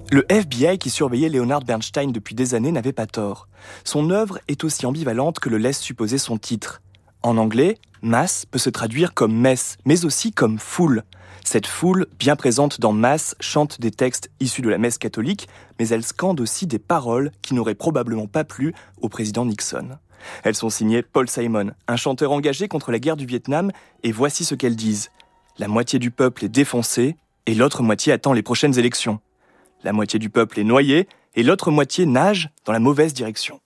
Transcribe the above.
Le FBI qui surveillait Leonard Bernstein depuis des années n'avait pas tort. Son œuvre est aussi ambivalente que le laisse supposer son titre. En anglais, mass peut se traduire comme messe, mais aussi comme foule. Cette foule, bien présente dans Mass, chante des textes issus de la messe catholique, mais elle scande aussi des paroles qui n'auraient probablement pas plu au président Nixon. Elles sont signées Paul Simon, un chanteur engagé contre la guerre du Vietnam, et voici ce qu'elles disent. La moitié du peuple est défoncée, et l'autre moitié attend les prochaines élections. La moitié du peuple est noyée, et l'autre moitié nage dans la mauvaise direction.